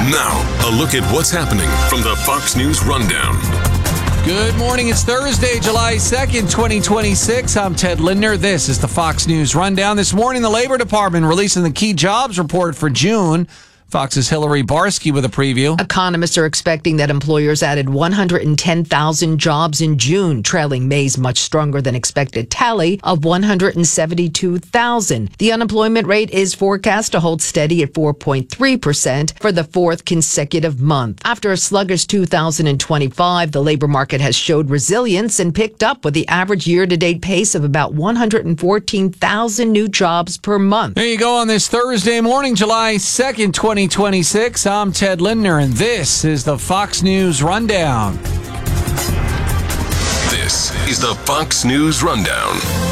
Now, a look at what's happening from the Fox News Rundown. Good morning. It's Thursday, July 2nd, 2026. I'm Ted Lindner. This is the Fox News Rundown. This morning, the Labor Department releasing the key jobs report for June. Fox's Hillary Barsky with a preview. Economists are expecting that employers added 110,000 jobs in June, trailing May's much stronger than expected tally of 172,000. The unemployment rate is forecast to hold steady at 4.3% for the fourth consecutive month. After a sluggish 2025, the labor market has showed resilience and picked up with the average year-to-date pace of about 114,000 new jobs per month. There you go on this Thursday morning, July 2nd, 2026. I'm Ted Lindner, and this is the Fox News Rundown. This is the Fox News Rundown.